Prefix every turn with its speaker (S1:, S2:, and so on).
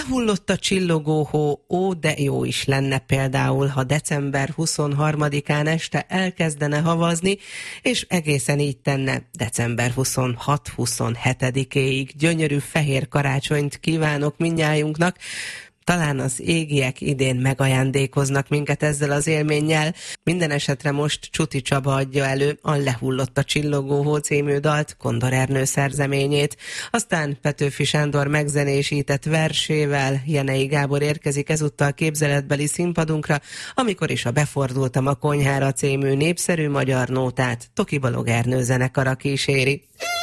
S1: Lehullott a csillogó hó, ó, de jó is lenne például, ha december 23-án este elkezdene havazni, és egészen így tenne december 26-27-éig. Gyönyörű fehér karácsonyt kívánok mindnyájunknak. Talán az égiek idén megajándékoznak minket ezzel az élménnyel. Minden esetre most Csuti Csaba adja elő a Lehullott a csillogó hó című dalt, Kondor Ernő szerzeményét. Aztán Petőfi Sándor megzenésített versével Jenei Gábor érkezik ezúttal képzeletbeli színpadunkra, amikor is a Befordultam a konyhára című népszerű magyar nótát Toki Balog Ernő zenekara kíséri.